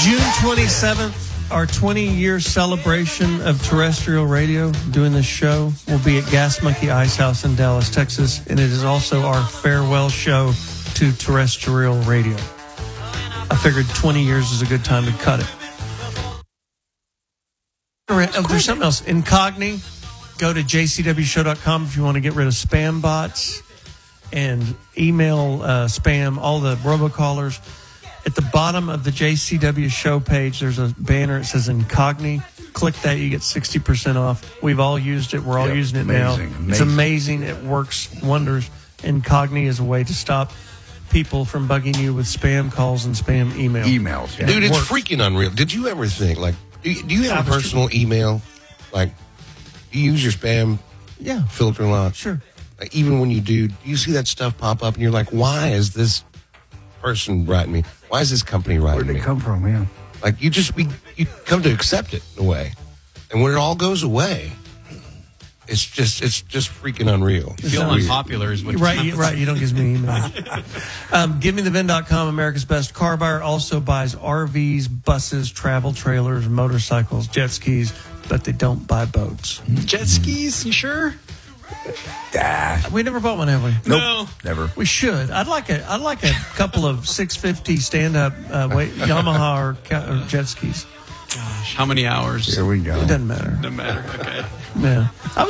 June 27th, our 20-year celebration of terrestrial radio, doing this show, will be at Gas Monkey Ice House in Dallas, Texas, and it is also our farewell show to terrestrial radio. I figured 20 years is a good time to cut it. There's something else. Incogni. Go to jcwshow.com if you want to get rid of spam bots and email spam, all the robocallers. At the bottom of the JCW show page, there's a banner. It says Incogni. Click that. You get 60% off. We've all used it. We're all using it now. It's amazing. It works wonders. Incogni is a way to stop people from bugging you with spam calls and spam emails. Yeah. Dude, it's freaking unreal. Did you ever think, like, do you have a personal email? Like, do you use your spam filter a lot? Sure. Like, even when you do you see that stuff pop up and you're like, why is this person writing me? Why is this company writing me? Where'd it come from? Yeah. Like, you come to accept it in a way. And when it all goes away, it's just freaking unreal. You feel unpopular is what you're right. You don't give me emails. GiveMeTheVin.com, America's best car buyer, also buys RVs, buses, travel trailers, motorcycles, jet skis, but they don't buy boats. Jet skis? You sure? We never bought one, have we? Nope. No. Never. We should. I'd like a couple of 650 stand-up Yamaha or jet skis. Gosh, how many hours? Here we go. It doesn't matter. Doesn't matter. Okay. Yeah.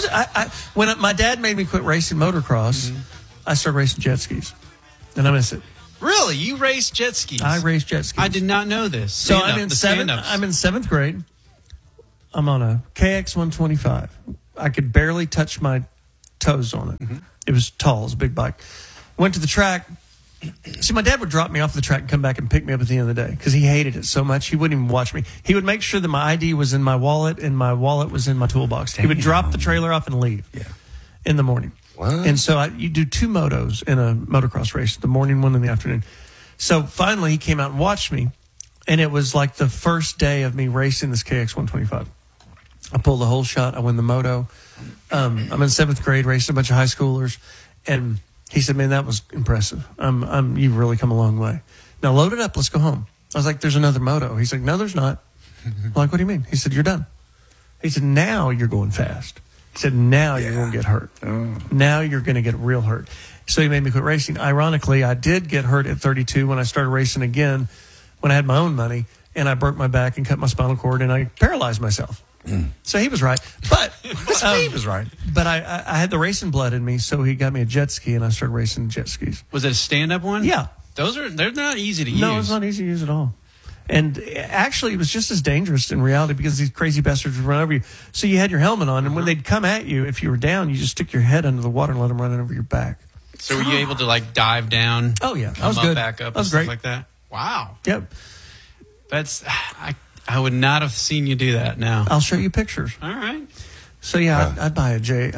When my dad made me quit racing motocross, I started racing jet skis, and I miss it. Really? You race jet skis? I race jet skis. I did not know this. So I'm in seventh grade. I'm on a KX 125. I could barely touch my toes on it. Mm-hmm. It was tall. It was a big bike. Went to the track. See, my dad would drop me off the track and come back and pick me up at the end of the day because he hated it so much. He wouldn't even watch me. He would make sure that my ID was in my wallet and my wallet was in my toolbox. He would drop the trailer off and leave in the morning. What? And so you do two motos in a motocross race, the morning one and the afternoon. So finally he came out and watched me, and it was like the first day of me racing this KX 125. I pulled the whole shot. I win the moto. I'm in seventh grade, racing a bunch of high schoolers, and he said, "Man, that was impressive. You've really come a long way. Now load it up. Let's go home." I was like, "There's another moto." He's like, "No, there's not." I'm like, "What do you mean?" He said, "You're done." He said, "Now you're going fast." He said, "Now you're going to get hurt. Now you're going to get real hurt." So he made me quit racing. Ironically, I did get hurt at 32 when I started racing again, when I had my own money, and I broke my back and cut my spinal cord, and I paralyzed myself. So he was right, but he was right. But I had the racing blood in me, so he got me a jet ski, and I started racing jet skis. Was it a stand-up one? Yeah, they're not easy to use. No, it's not easy to use at all. And actually, it was just as dangerous in reality because these crazy bastards would run over you. So you had your helmet on, and when they'd come at you, if you were down, you just stick your head under the water and let them run over your back. So were you able to like dive down? Oh yeah, I was good. Back up, that was and stuff great. like that. Wow. Yep. That's I would not have seen you do that now. I'll show you pictures. All right. So yeah, I'd buy a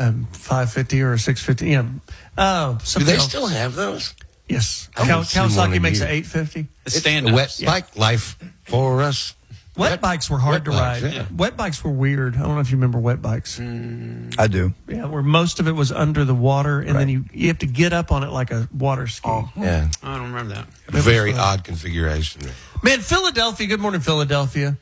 550 or a 650. Yeah. Do they still have those? Yes. I haven't seen one Kawasaki in makes years. an 850. It's A stand-ups. wet bike life for us. Wet bikes were hard to bikes, ride. yeah. Wet bikes were weird. I don't know if you remember wet bikes. I do. Yeah, where most of it was under the water, and then you have to get up on it like a water ski. Yeah. I don't remember that. Very odd configuration. Man, Philadelphia. Good morning, Philadelphia.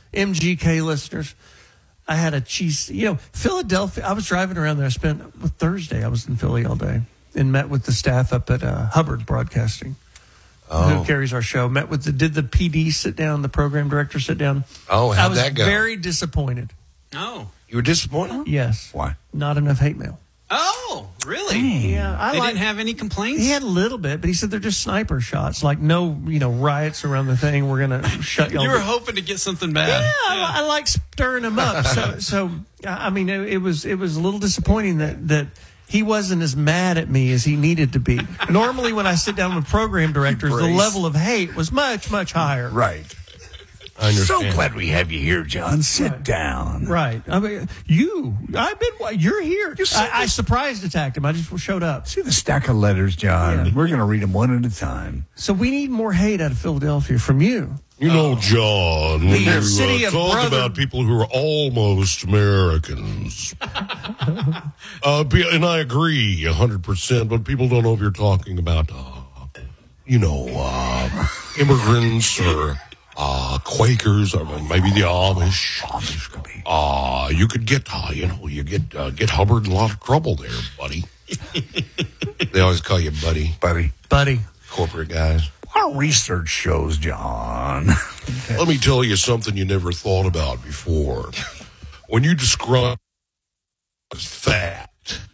MGK listeners. I had a cheese. Philadelphia. I was driving around there. I spent Thursday. I was in Philly all day and met with the staff up at Hubbard Broadcasting. Who carries our show? Did the PD sit down? The program director sit down? Oh, how'd that go? I was very disappointed. Oh. You were disappointed? Yes. Why? Not enough hate mail. Oh, really? Yeah, They didn't have any complaints? He had a little bit, but he said they're just sniper shots. Like no, riots around the thing. We're gonna shut y'all. You were hoping to get something bad. Yeah, I like stirring them up. So I mean, it was a little disappointing that he wasn't as mad at me as he needed to be. Normally, when I sit down with program directors, the level of hate was much, much higher. Right. I understand. So glad we have you here, John. Sit down. Right. I mean, you're here. I surprise attacked him. I just showed up. See the stack of letters, John. Yeah. We're going to read them one at a time. So we need more hate out of Philadelphia from you. You know, John, when you city of talk brother- about people who are almost Americans, and I agree 100%, but people don't know if you're talking about, immigrants or Quakers, or maybe the Amish. Amish could be. You could get, you get Hubbard in a lot of trouble there, buddy. They always call you buddy. Buddy. Corporate guys. Our research shows, John. Let me tell you something you never thought about before. When you describe as fat,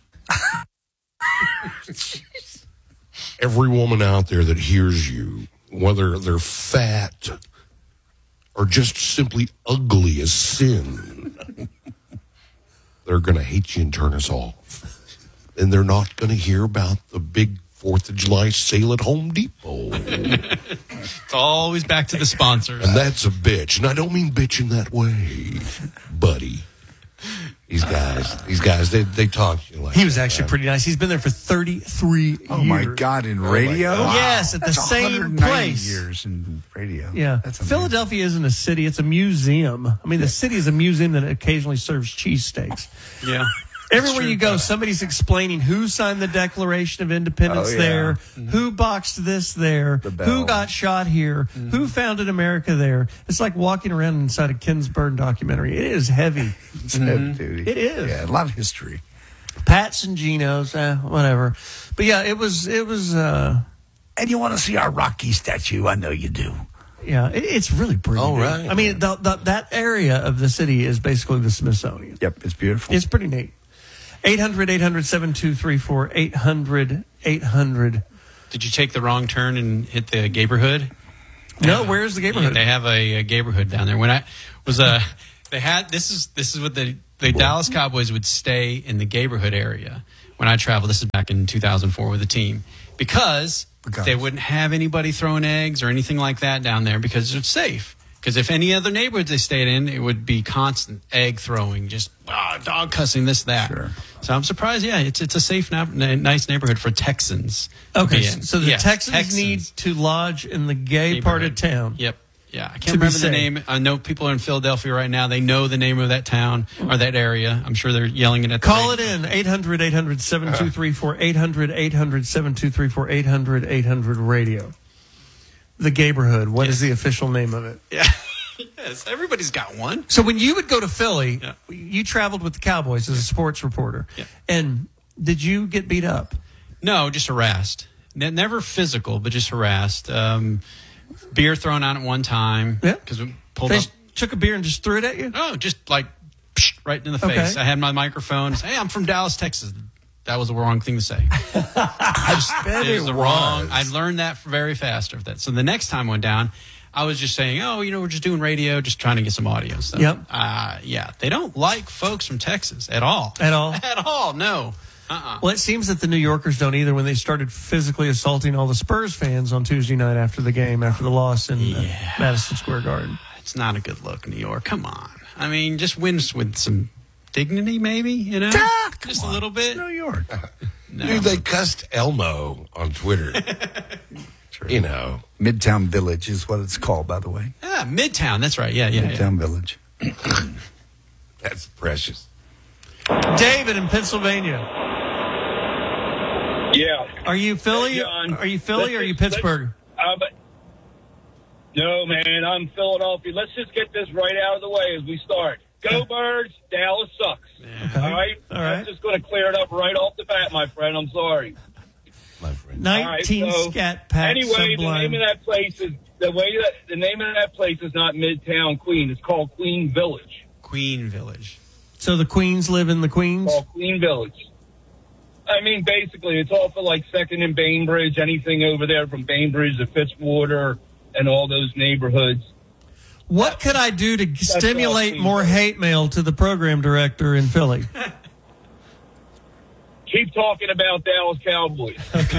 every woman out there that hears you, whether they're fat or just simply ugly as sin, they're going to hate you and turn us off. And they're not going to hear about the big 4th of July sale at Home Depot. It's always back to the sponsors. And that's a bitch. And I don't mean bitch in that way, buddy. These guys, they talk to you like He was that, actually right? pretty nice. He's been there for 33 years. Oh, my God, in radio? God. Yes, at the That's same 190 place. years in radio. Yeah. That's amazing. Philadelphia isn't a city, it's a museum. I mean, the city is a museum that occasionally serves cheesesteaks. Yeah. Everywhere you go, somebody's explaining who signed the Declaration of Independence Oh, yeah. there, who boxed this there, The bell. who got shot here, who founded America there. It's like walking around inside a Ken Burn documentary. It is heavy. It's heavy duty. It is. Yeah, a lot of history. Pats and Geno's, whatever. But yeah, it was. And you want to see our Rocky statue? I know you do. Yeah, it's really pretty. Oh, neat. right. I mean, that area of the city is basically the Smithsonian. Yep, it's beautiful. It's pretty neat. 800-800-7234, 800-800. Did you take the wrong turn and hit the Gayborhood? No, where's the neighborhood? They have a Gayborhood down there. When I was they had this is what the Dallas Cowboys would stay in the Gayborhood area when I traveled. This is back in 2004 with the team because they wouldn't have anybody throwing eggs or anything like that down there because it's safe. Because if any other neighborhoods they stayed in, it would be constant egg throwing, just dog cussing, this, that. Sure. So I'm surprised. Yeah, it's a safe, nice neighborhood for Texans. to Okay, be in. so the Yes, Texans need to lodge in the gay part of town. Yep. Yeah, I To can't be remember the safe. name. I know people are in Philadelphia right now. They know the name of that town or that area. I'm sure they're yelling it at the Call it radio. in, 800-800-7234, 800-800-7234, 800-800-radio. The Gayborhood, what is the official name of it? Yeah. Yes, everybody's got one. So when you would go to Philly, Yeah. you traveled with the Cowboys as a sports reporter. Yeah. And did you get beat up? No, just harassed. Never physical, but just harassed. Beer thrown on at one time. Yeah. Because we pulled They up. took a beer and just threw it at you? Oh, just like psh, right in the Okay. face. I had my microphone. Hey, I'm from Dallas, Texas. That was the wrong thing to say. bet It was it the wrong. was. I learned that very fast after that. So the next time I went down, I was just saying, we're just doing radio, just trying to get some audio stuff. Yep. Yeah, they don't like folks from Texas at all. At all? At all, no. Well, it seems that the New Yorkers don't either when they started physically assaulting all the Spurs fans on Tuesday night after the game, after the loss in Madison Square Garden. It's not a good look, New York. Come on. I mean, just win with some dignity, maybe, just a little bit. New York. No. Dude, they cussed Elmo on Twitter. Midtown Village is what it's called, by the way. Yeah, Midtown. That's right. Yeah. Midtown Village. That's precious. David in Pennsylvania. Yeah. Are you Philly? Hey, John. Are you Philly or are you Pittsburgh? No, man, I'm Philadelphia. Let's just get this right out of the way as we start. Go Birds, Dallas sucks. Okay. All right? All right. I'm just going to clear it up right off the bat, my friend. I'm sorry. My friend. 19 All right, so, Scat Pack Anyway, the Sublime. name of that place is the name of that place is not Midtown Queen. It's called Queen Village. Queen Village. So the Queens live in the Queens? It's called Queen Village. I mean, basically, it's off of like 2nd and Bainbridge, anything over there from Bainbridge to Fitzwater and all those neighborhoods. What could I do to stimulate all. more hate mail to the program director in Philly? Keep talking about Dallas Cowboys.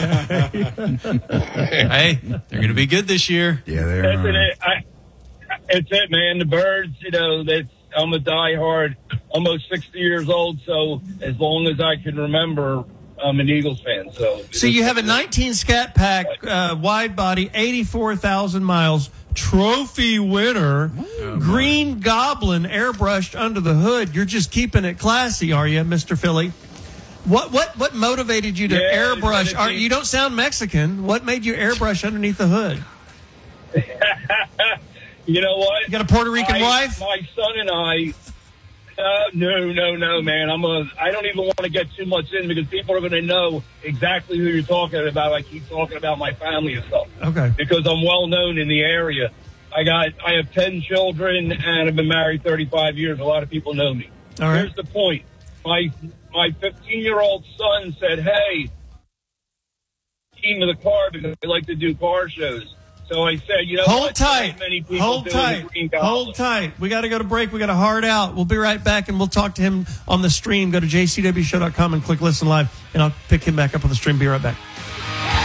Hey, they're going to be good this year. Yeah, they That's are. it. It's it, man. The Birds, I'm a diehard, almost 60 years old, so as long as I can remember, I'm an Eagles fan. So You have a 19 Scat Pack wide body, 84,000 miles, trophy winner, Green Goblin airbrushed under the hood. You're just keeping it classy, are you, Mr. Philly? What motivated you to airbrush? You don't sound Mexican. What made you airbrush underneath the hood? You know what? You got a Puerto Rican wife? My son and I. No, man. I don't even want to get too much in because people are going to know exactly who you're talking about. I keep talking about my family and stuff. Okay. Because I'm well known in the area. I have 10 children and I've been married 35 years. A lot of people know me. All right. Here's the point. My 15-year-old son said, "Hey, team of the car because they like to do car shows." So I said, "You know, hold tight. Hold tight. We got to go to break. We got to hard out. We'll be right back, and we'll talk to him on the stream. Go to jcwshow.com and click listen live, and I'll pick him back up on the stream. Be right back.